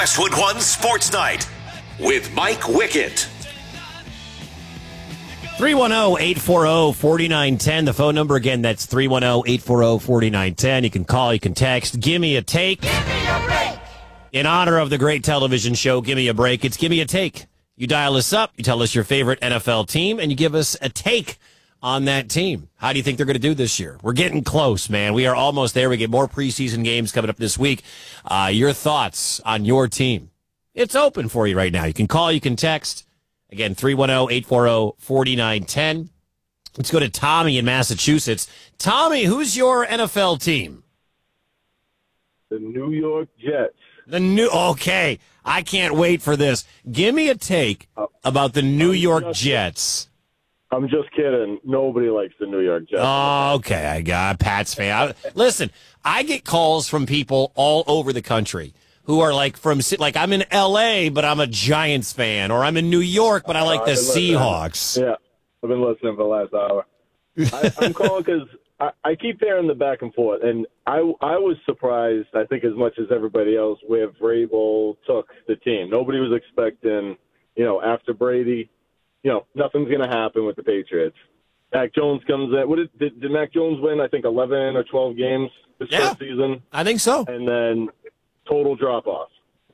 Westwood One Sports Night with Mike Wickett. 310-840-4910. The phone number again, that's 310-840-4910. You can call, you can text. Give me a take. Give me a break. In honor of the great television show, Give Me a Break, it's Give Me a Take. You dial us up, you tell us your favorite NFL team, and you give us a take on that team. How do you think they're going to do this year? We're getting close, man. We are almost there. We get more preseason games coming up this week. Your thoughts on your team. It's open for you right now. You can call, you can text. Again, 310-840-4910. Let's go to Tommy in Massachusetts. Tommy, who's your NFL team? The New York Jets. Okay, I can't wait for this. Give me a take about the New York Jets. I'm just kidding. Nobody likes the New York Jets. Oh, okay, I got a Pats fan. Listen, I get calls from people all over the country who are like I'm in L.A., but I'm a Giants fan, or I'm in New York, but I like the Seahawks. Yeah, I've been listening for the last hour. I'm calling because I keep hearing the back and forth, and I was surprised, I think as much as everybody else, where Vrabel took the team. Nobody was expecting, after Brady, nothing's going to happen with the Patriots. Mac Jones comes in. Did Mac Jones win, I think, 11 or 12 games this first season? I think so. And then total drop-off.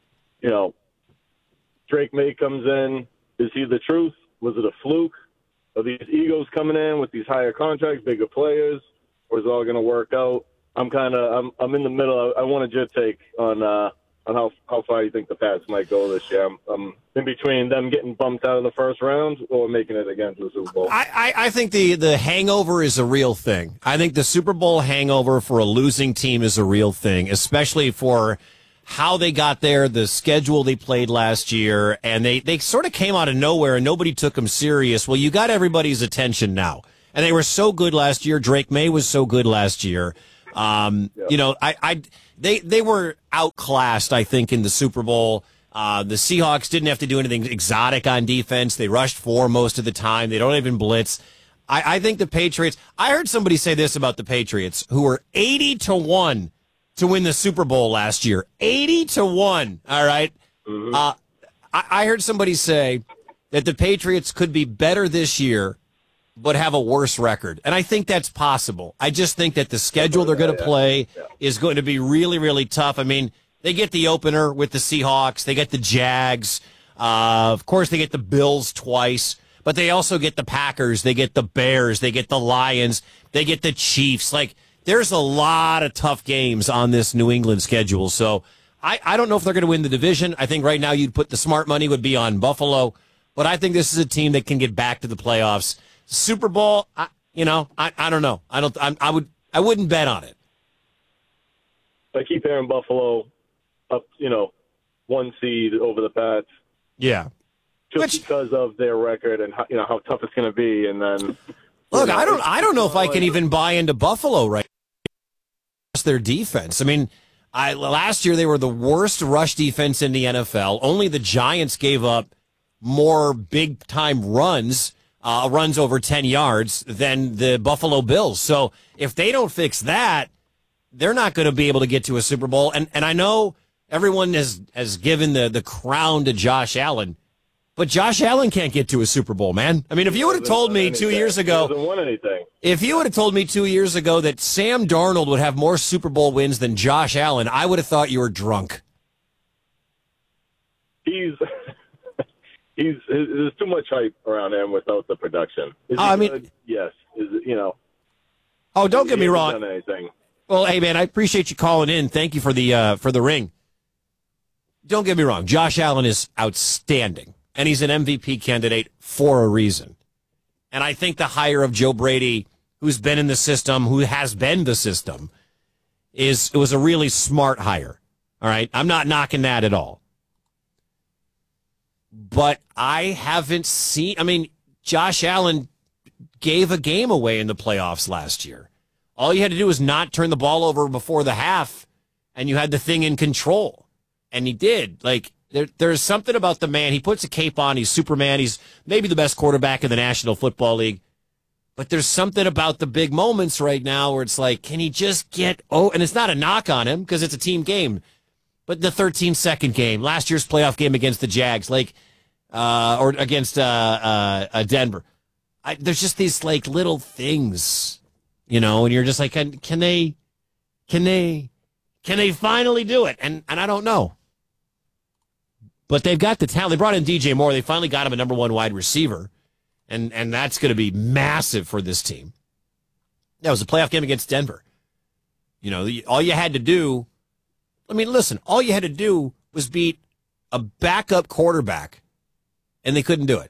Drake May comes in. Is he the truth? Was it a fluke? Are these egos coming in with these higher contracts, bigger players? Or is it all going to work out? I'm in the middle. I wanted your take on how far you think the Pats might go this year. I'm in between them getting bumped out of the first round or making it again to the Super Bowl. I think the hangover is a real thing. I think the Super Bowl hangover for a losing team is a real thing, especially for how they got there, the schedule they played last year, and they sort of came out of nowhere and nobody took them serious. Well, you got everybody's attention now. And they were so good last year. Drake May was so good last year. They were outclassed, I think, in the Super Bowl. The Seahawks didn't have to do anything exotic on defense. They rushed 4 most of the time. They don't even blitz. I think the Patriots, I heard somebody say this about the Patriots, who were 80-1 to win the Super Bowl last year. 80-1. All right. Mm-hmm. I heard somebody say that the Patriots could be better this year, but have a worse record. And I think that's possible. I just think that the schedule they're going to play is going to be really, really tough. I mean, they get the opener with the Seahawks. They get the Jags. Of course, they get the Bills twice. But they also get the Packers. They get the Bears. They get the Lions. They get the Chiefs. There's a lot of tough games on this New England schedule. So I don't know if they're going to win the division. I think right now you'd put the smart money would be on Buffalo. But I think this is a team that can get back to the playoffs. Super Bowl, I don't know. I wouldn't bet on it. I keep hearing Buffalo up, 1 seed over the Pats. Yeah. Because of their record and how tough it's going to be, and then look, I don't know if I can even buy into Buffalo right now. Their defense. I mean, last year they were the worst rush defense in the NFL. Only the Giants gave up more big time runs over 10 yards than the Buffalo Bills. So if they don't fix that, they're not going to be able to get to a Super Bowl. And I know everyone has given the crown to Josh Allen, but Josh Allen can't get to a Super Bowl, man. I mean, if you would have told me 2 years ago, he hasn't won anything. If you would have told me 2 years ago that Sam Darnold would have more Super Bowl wins than Josh Allen, I would have thought you were drunk. There's too much hype around him without the production. Good? Yes. Oh, don't get me wrong. Done anything. Well, hey man, I appreciate you calling in. Thank you for the ring. Don't get me wrong. Josh Allen is outstanding, and he's an MVP candidate for a reason. And I think the hire of Joe Brady, who's been in the system, who has been the system, it was a really smart hire. All right, I'm not knocking that at all. But I haven't seen. I mean, Josh Allen gave a game away in the playoffs last year. All you had to do was not turn the ball over before the half, and you had the thing in control. And he did. There's something about the man. He puts a cape on. He's Superman. He's maybe the best quarterback in the National Football League. But there's something about the big moments right now where it's like, can he just get... Oh, and it's not a knock on him because it's a team game. But the 13-second game, last year's playoff game against the Jags, or against Denver. There's just these like little things, and you're just like, can they finally do it? And I don't know. But they've got the talent. They brought in DJ Moore. They finally got him a number one wide receiver. And that's going to be massive for this team. That was a playoff game against Denver. All you had to do, all you had to do was beat a backup quarterback, and they couldn't do it.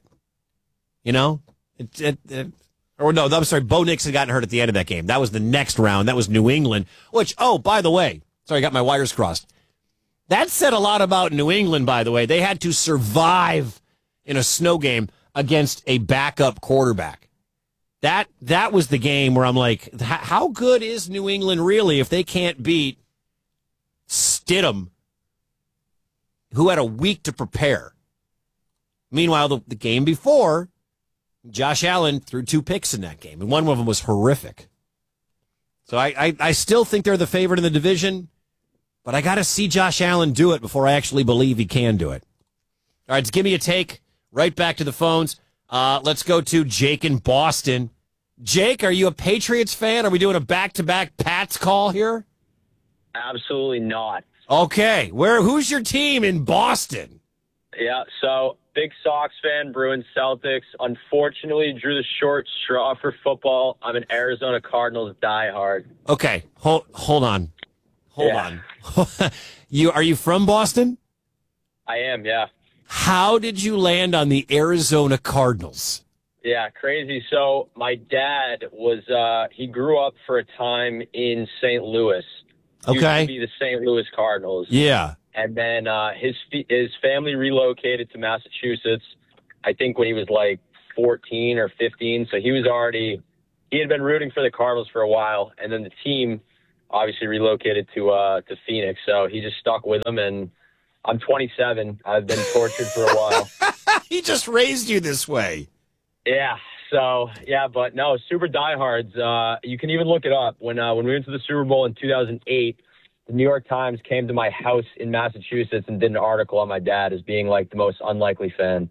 I'm sorry, Bo Nix had gotten hurt at the end of that game. That was the next round. That was New England, which, by the way, sorry, I got my wires crossed. That said a lot about New England, by the way. They had to survive in a snow game against a backup quarterback. That was the game where I'm like, how good is New England really if they can't beat Stidham, who had a week to prepare? Meanwhile, the game before, Josh Allen threw 2 picks in that game, and one of them was horrific. So I still think they're the favorite in the division, but I got to see Josh Allen do it before I actually believe he can do it. All right, give me a take. Right back to the phones. Let's go to Jake in Boston. Jake, are you a Patriots fan? Are we doing a back-to-back Pats call here? Absolutely not. Okay. Who's your team in Boston? Yeah, so big Sox fan, Bruins, Celtics. Unfortunately, drew the short straw for football. I'm an Arizona Cardinals diehard. Okay. Hold on. Hold on. Are you from Boston? I am, yeah. How did you land on the Arizona Cardinals? Yeah, crazy. So my dad he grew up for a time in St. Louis. Okay. Used to be the St. Louis Cardinals. Yeah. And then his family relocated to Massachusetts, I think when he was like 14 or 15. So he had been rooting for the Cardinals for a while. And then the team obviously relocated to Phoenix. So he just stuck with them, and I'm 27. I've been tortured for a while. He just raised you this way. Yeah. So, but no, super diehards. You can even look it up. When we went to the Super Bowl in 2008, the New York Times came to my house in Massachusetts and did an article on my dad as being like the most unlikely fan.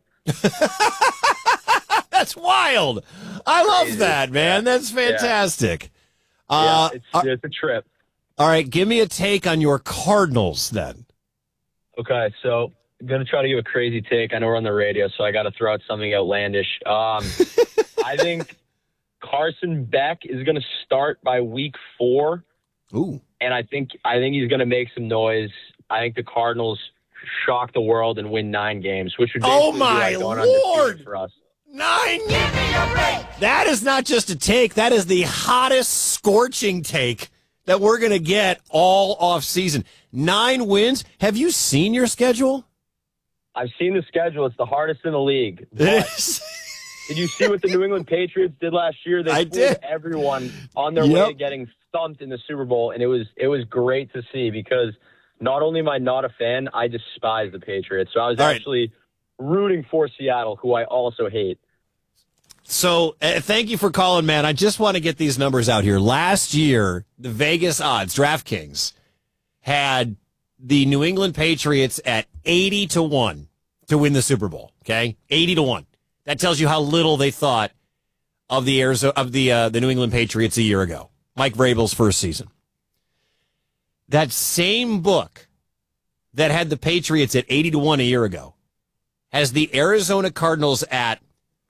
That's wild. I love that, man. That's fantastic. It's a trip. All right, give me a take on your Cardinals then. Okay, so I'm going to try to give a crazy take. I know we're on the radio, so I got to throw out something outlandish. I think Carson Beck is going to start by week 4. Ooh. And I think he's going to make some noise. I think the Cardinals shock the world and win 9 games, which would oh my Lord for us. 9. Give me a break. That is not just a take. That is the hottest scorching take that we're going to get all off season. 9 wins. Have you seen your schedule? I've seen the schedule. It's the hardest in the league. But did you see what the New England Patriots did last year? They fooled everyone on their way to getting thumped in the Super Bowl, and it was great to see because not only am I not a fan, I despise the Patriots. So I was actually rooting for Seattle, who I also hate. So thank you for calling, man. I just want to get these numbers out here. Last year, the Vegas odds, DraftKings, had the New England Patriots at 80-1 to win the Super Bowl. Okay, 80-1. That tells you how little they thought of the New England Patriots a year ago. Mike Vrabel's first season. That same book that had the Patriots at 80-1 a year ago has the Arizona Cardinals at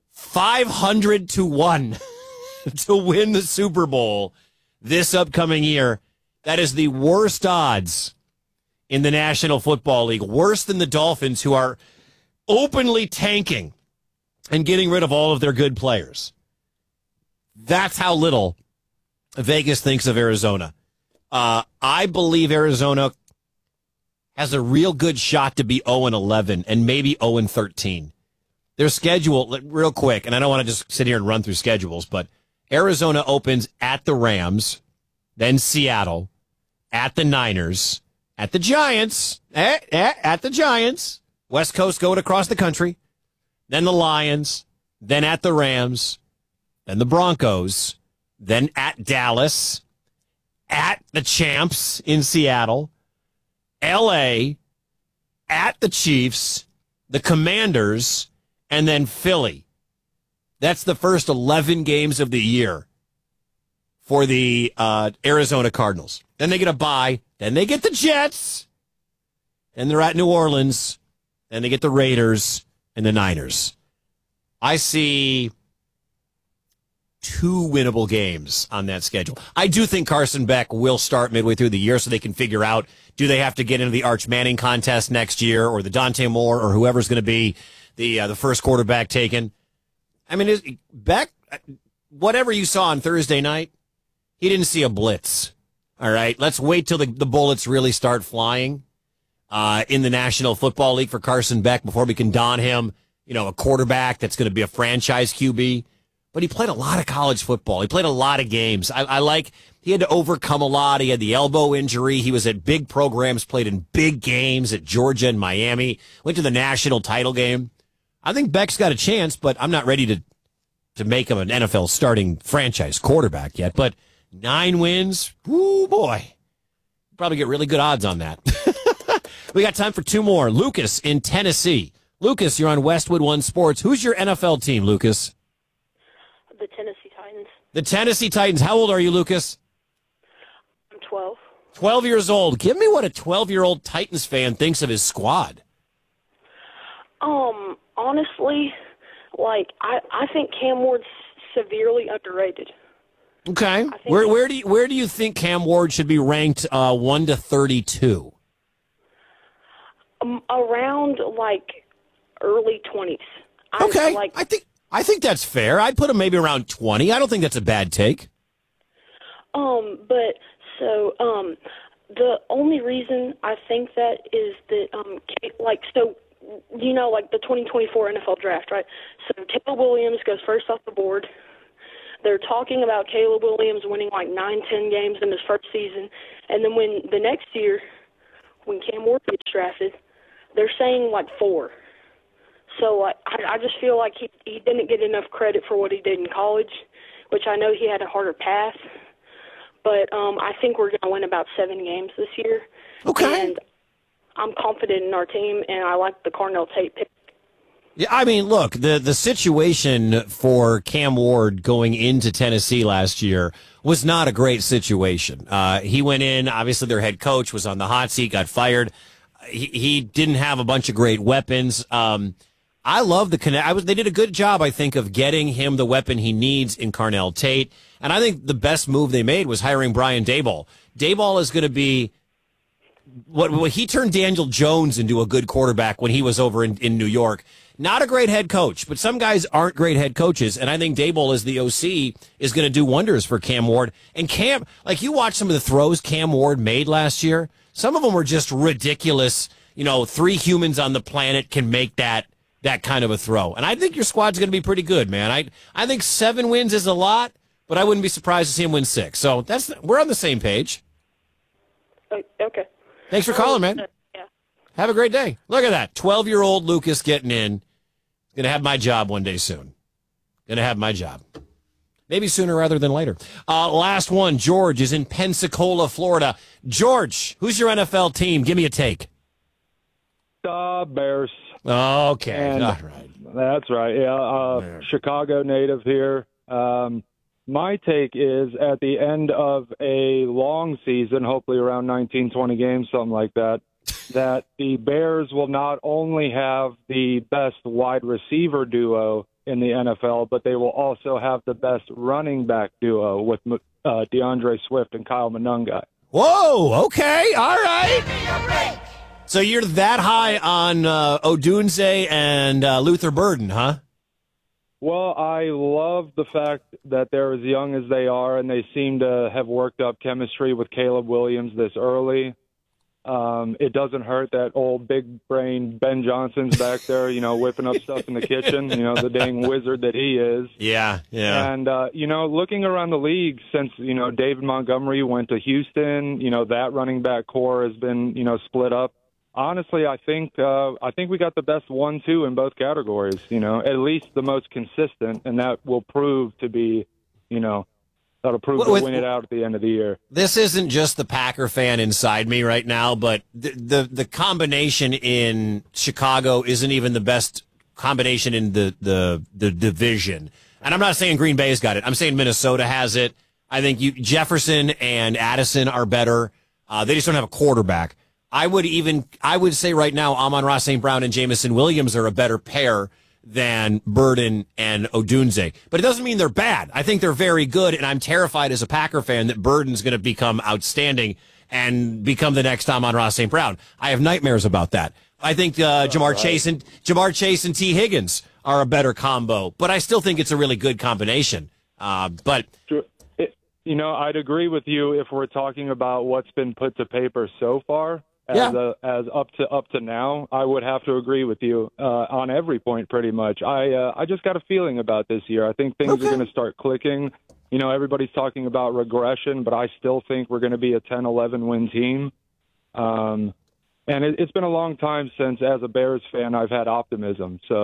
500-1 to win the Super Bowl this upcoming year. That is the worst odds in the National Football League, worse than the Dolphins, who are openly tanking and getting rid of all of their good players. That's how little Vegas thinks of Arizona. I believe Arizona has a real good shot to be 0-11 and maybe 0-13. Their schedule, real quick, and I don't want to just sit here and run through schedules, but Arizona opens at the Rams, then Seattle, at the Niners, at the Giants, at the Giants, West Coast going across the country, then the Lions, then at the Rams, then the Broncos, then at Dallas, at the Champs in Seattle, L.A., at the Chiefs, the Commanders, and then Philly. That's the first 11 games of the year for the Arizona Cardinals. Then they get a bye. Then they get the Jets. Then they're at New Orleans. Then they get the Raiders and the Niners. I see 2 winnable games on that schedule. I do think Carson Beck will start midway through the year so they can figure out, do they have to get into the Arch Manning contest next year, or the Dante Moore, or whoever's going to be the first quarterback taken. I mean, Beck, whatever you saw on Thursday night, he didn't see a blitz. All right, let's wait till the bullets really start flying in the National Football League for Carson Beck before we can don him, a quarterback that's going to be a franchise QB. But he played a lot of college football. He played a lot of games. I like he had to overcome a lot. He had the elbow injury. He was at big programs, played in big games at Georgia and Miami, went to the national title game. I think Beck's got a chance, but I'm not ready to make him an NFL starting franchise quarterback yet. But 9 wins, woo boy. Probably get really good odds on that. We got time for 2 more. Lucas in Tennessee. Lucas, you're on Westwood One Sports. Who's your NFL team, Lucas? The Tennessee Titans. The Tennessee Titans. How old are you, Lucas? I'm 12. 12 years old. Give me what a 12-year-old Titans fan thinks of his squad. Honestly, I think Cam Ward's severely underrated. Okay. Where do you think Cam Ward should be ranked 1 to 32? Around early 20s. Okay. I think that's fair. I'd put him maybe around 20. I don't think that's a bad take. The only reason I think that is that the 2024 NFL draft, right? So Caleb Williams goes first off the board. They're talking about Caleb Williams winning 9-10 games in his first season, and then when the next year, when Cam Ward gets drafted, they're saying 4. So I just feel like he didn't get enough credit for what he did in college, which I know he had a harder path. But I think we're going to win about 7 games this year. Okay. And I'm confident in our team, and I like the Carnell Tate pick. Yeah, I mean, look, the situation for Cam Ward going into Tennessee last year was not a great situation. He went in, obviously their head coach was on the hot seat, got fired. He didn't have a bunch of great weapons. I love the connect. They did a good job, I think, of getting him the weapon he needs in Carnell Tate. And I think the best move they made was hiring Brian Daboll. Daboll is going to be what he turned Daniel Jones into a good quarterback when he was over in New York. Not a great head coach, but some guys aren't great head coaches. And I think Daboll as the OC is going to do wonders for Cam Ward. And Cam, you watch some of the throws Cam Ward made last year. Some of them were just ridiculous. 3 humans on the planet can make that kind of a throw. And I think your squad's going to be pretty good, man. I think 7 wins is a lot, but I wouldn't be surprised to see him win 6. So we're on the same page. Okay. Thanks for calling, man. Yeah. Have a great day. Look at that. 12-year-old Lucas getting in. Going to have my job one day soon. Going to have my job. Maybe sooner rather than later. Last one. George is in Pensacola, Florida. George, who's your NFL team? Give me a take. Bears. Okay. And all right. That's right. Yeah. Chicago native here. My take is at the end of a long season, hopefully around 19, 20 games, something like that, that the Bears will not only have the best wide receiver duo in the NFL, but they will also have the best running back duo with DeAndre Swift and Kyle Monunga. Whoa, okay, all right. So you're that high on Odunze and Luther Burden, huh? Well, I love the fact that they're as young as they are, and they seem to have worked up chemistry with Caleb Williams this early. It doesn't hurt that old big brain Ben Johnson's back there, whipping up stuff in the kitchen, the dang wizard that he is. Yeah. And, looking around the league since, David Montgomery went to Houston, that running back core has been, split up. Honestly, I think we got the best 1-2 in both categories, at least the most consistent, and that will prove to be, that'll prove to win it out at the end of the year. This isn't just the Packer fan inside me right now, but the combination in Chicago isn't even the best combination in the division. And I'm not saying Green Bay's got it. I'm saying Minnesota has it. I think Jefferson and Addison are better. They just don't have a quarterback. I would say right now, Amon-Ra St. Brown and Jameson Williams are a better pair than Burden and Odunze. But it doesn't mean they're bad. I think they're very good, and I'm terrified as a Packer fan that Burden's going to become outstanding and become the next Amon-Ra St. Brown. I have nightmares about that. I think Jamar Chase and T. Higgins are a better combo, but I still think it's a really good combination. But I'd agree with you if we're talking about what's been put to paper so far. As up to now, I would have to agree with you on every point pretty much. I just got a feeling about this year. I think things are going to start clicking. Everybody's talking about regression, but I still think we're going to be a 10-11 win team. And it's been a long time since, as a Bears fan, I've had optimism. So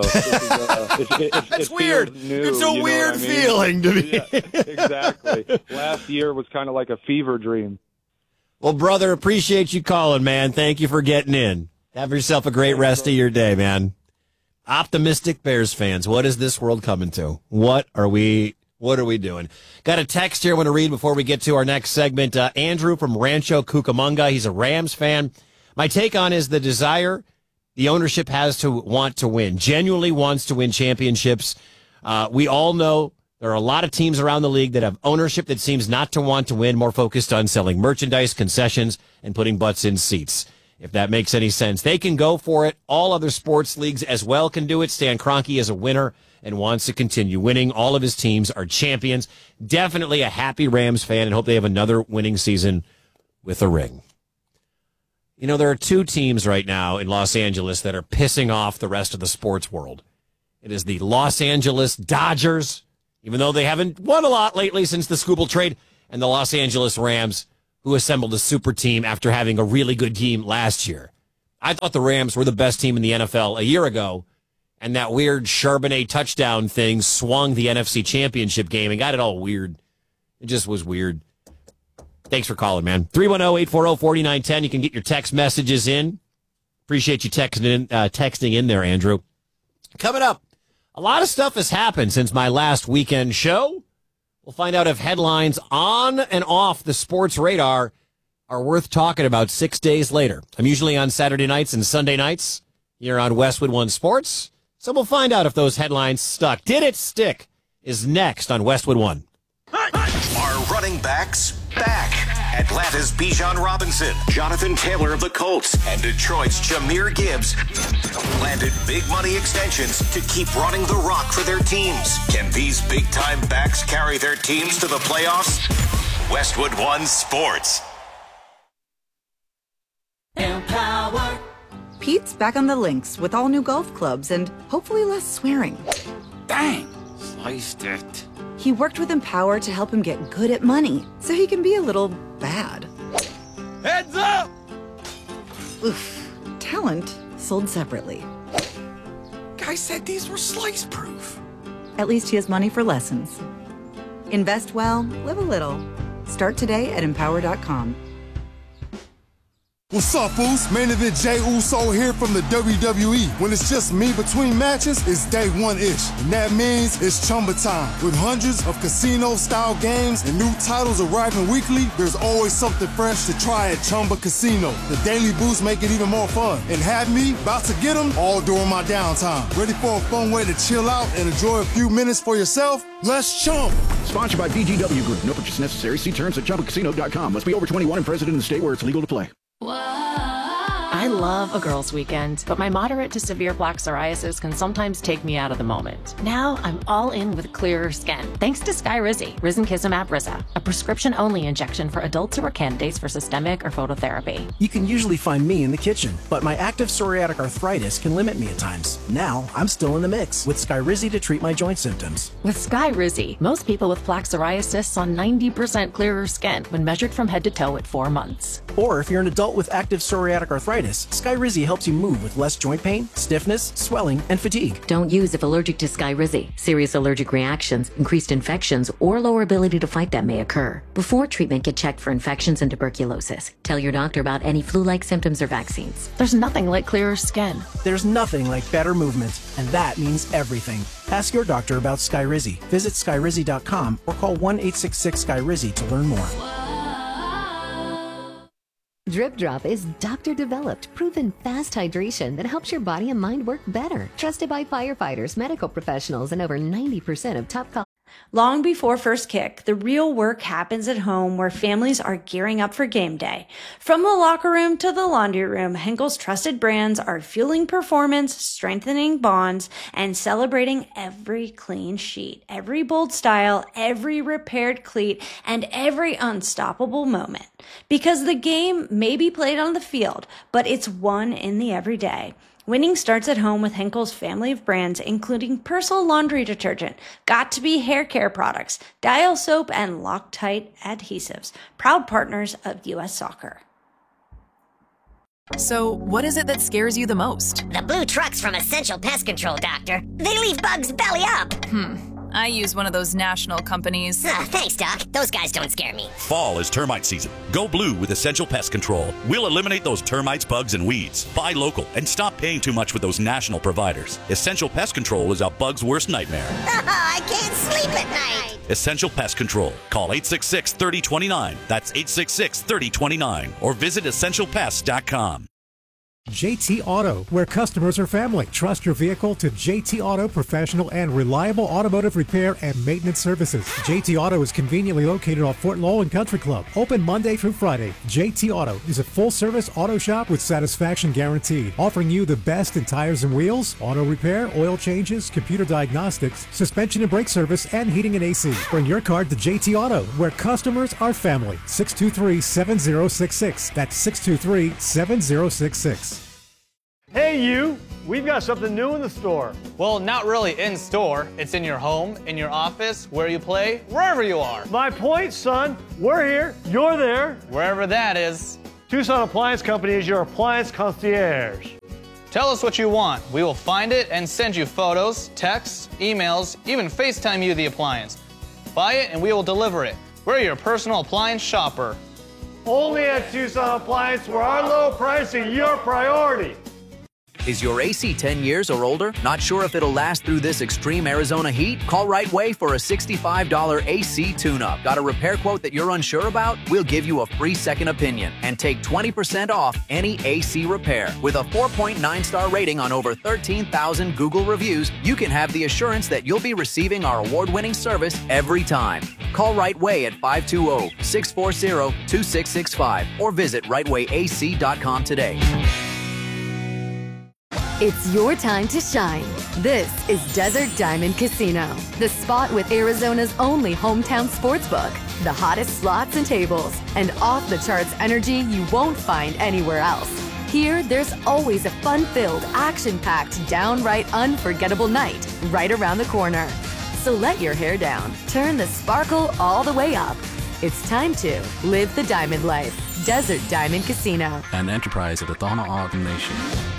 it's weird. It's a weird feeling to me. Yeah, exactly. Last year was kind of like a fever dream. Well, brother, appreciate you calling, man. Thank you for getting in. Have yourself a great rest of your day, man. Optimistic Bears fans, what is this world coming to? What are we doing? Got a text here I want to read before we get to our next segment. Andrew from Rancho Cucamonga. He's a Rams fan. My take on is the desire the ownership has to want to win, genuinely wants to win championships. We all know there are a lot of teams around the league that have ownership that seems not to want to win, more focused on selling merchandise, concessions, and putting butts in seats. If that makes any sense, they can go for it. All other sports leagues as well can do it. Stan Kroenke is a winner and wants to continue winning. All of his teams are champions. Definitely a happy Rams fan and hope they have another winning season with a ring. There are two teams right now in Los Angeles that are pissing off the rest of the sports world. It is the Los Angeles Dodgers, even though they haven't won a lot lately since the Skubal trade, and the Los Angeles Rams, who assembled a super team after having a really good team last year. I thought the Rams were the best team in the NFL a year ago, and that weird Charbonnet touchdown thing swung the NFC Championship game and got it all weird. It just was weird. Thanks for calling, man. 310-840-4910. You can get your text messages in. Appreciate you texting in there, Andrew. Coming up, a lot of stuff has happened since my last weekend show. We'll find out if headlines on and off the sports radar are worth talking about 6 days later. I'm usually on Saturday nights and Sunday nights here on Westwood One Sports. So we'll find out if those headlines stuck. Did it stick? Is next on Westwood One. Are running backs back? Atlanta's Bijan Robinson, Jonathan Taylor of the Colts, and Detroit's Jahmyr Gibbs landed big money extensions to keep running the rock for their teams. Can these big-time backs carry their teams to the playoffs? Westwood One Sports. Empower. Pete's back on the links with all new golf clubs and hopefully less swearing. Dang, sliced it. He worked with Empower to help him get good at money, so he can be a little bad. Heads up! Oof. Talent sold separately. Guy said these were slice-proof. At least he has money for lessons. Invest well, live a little. Start today at Empower.com. What's up, Foos? Main event Jey Uso here from the WWE. When it's just me between matches, it's day one-ish. And that means it's Chumba time. With hundreds of casino-style games and new titles arriving weekly, there's always something fresh to try at Chumba Casino. The daily boosts make it even more fun. And have me about to get them all during my downtime. Ready for a fun way to chill out and enjoy a few minutes for yourself? Let's chump. Sponsored by VGW Group. No purchase necessary. See terms at ChumbaCasino.com. Must be over 21 and present in the state where it's legal to play. I love a girls' weekend, but my moderate to severe plaque psoriasis can sometimes take me out of the moment. Now I'm all in with clearer skin, thanks to Skyrizi, Risankizumab Rizza, a prescription-only injection for adults who are candidates for systemic or phototherapy. You can usually find me in the kitchen, but my active psoriatic arthritis can limit me at times. Now I'm still in the mix with Skyrizi to treat my joint symptoms. With Skyrizi, most people with plaque psoriasis saw 90% clearer skin when measured from head to toe at 4 months. Or if you're an adult with active psoriatic arthritis, Plus, Skyrizi helps you move with less joint pain, stiffness, swelling, and fatigue. Don't use if allergic to Skyrizi. Serious allergic reactions, increased infections, or lower ability to fight them may occur. Before treatment, get checked for infections and tuberculosis. Tell your doctor about any flu-like symptoms or vaccines. There's nothing like clearer skin. There's nothing like better movement, and that means everything. Ask your doctor about Skyrizi. Visit skyrizi.com or call 1-866-SKYRIZI to learn more. Drip Drop is doctor-developed, proven fast hydration that helps your body and mind work better. Trusted by firefighters, medical professionals, and over 90% of top college. Long before first kick, the real work happens at home where families are gearing up for game day. From the locker room to the laundry room, Henkel's trusted brands are fueling performance, strengthening bonds, and celebrating every clean sheet, every bold style, every repaired cleat, and every unstoppable moment. Because the game may be played on the field, but it's won in the everyday. Winning starts at home with Henkel's family of brands, including Persil laundry detergent, Got2b hair care products, Dial soap, and Loctite adhesives, proud partners of U.S. Soccer. So, what is it that scares you the most? The blue trucks from Essential Pest Control, Doctor. They leave bugs belly up. I use one of those national companies. Thanks, Doc. Those guys don't scare me. Fall is termite season. Go blue with Essential Pest Control. We'll eliminate those termites, bugs, and weeds. Buy local and stop paying too much with those national providers. Essential Pest Control is a bug's worst nightmare. I can't sleep at night. Essential Pest Control. Call 866-3029. That's 866-3029. Or visit essentialpest.com. JT Auto, where customers are family. Trust your vehicle to JT Auto professional and reliable automotive repair and maintenance services. JT Auto is conveniently located off Fort Lowell and Country Club. Open Monday through Friday. JT Auto is a full-service auto shop with satisfaction guaranteed, offering you the best in tires and wheels, auto repair, oil changes, computer diagnostics, suspension and brake service, and heating and AC. Bring your car to JT Auto, where customers are family. 623-7066. That's 623-7066. Hey you! We've got something new in the store. Well, not really in store. It's in your home, in your office, where you play, wherever you are. My point, son. We're here. You're there. Wherever that is. Tucson Appliance Company is your appliance concierge. Tell us what you want. We will find it and send you photos, texts, emails, even FaceTime you the appliance. Buy it and we will deliver it. We're your personal appliance shopper. Only at Tucson Appliance, where our low pricing is your priority. Is your AC 10 years or older? Not sure if it'll last through this extreme Arizona heat? Call Right Way for a $65 AC tune-up. Got a repair quote that you're unsure about? We'll give you a free second opinion and take 20% off any AC repair. With a 4.9-star rating on over 13,000 Google reviews, you can have the assurance that you'll be receiving our award-winning service every time. Call Right Way at 520-640-2665 or visit rightwayac.com today. It's your time to shine. This is Desert Diamond Casino, the spot with Arizona's only hometown sportsbook, the hottest slots and tables, and off-the-charts energy you won't find anywhere else. Here, there's always a fun-filled, action-packed, downright unforgettable night right around the corner. So let your hair down, turn the sparkle all the way up. It's time to live the diamond life. Desert Diamond Casino. An enterprise of the Thana Nation.